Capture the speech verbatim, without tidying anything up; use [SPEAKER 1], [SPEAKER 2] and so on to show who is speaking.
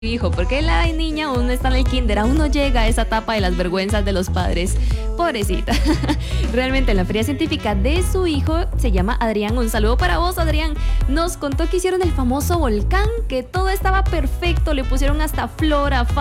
[SPEAKER 1] hijo, porque la niña aún no está en el kinder, aún no llega a esa etapa de las vergüenzas de los padres. Pobrecita. Realmente en la feria científica de su hijo, se llama Adrián. Un saludo para vos, Adrián. Nos contó que hicieron el famoso volcán, que todo estaba perfecto, le pusieron hasta flora,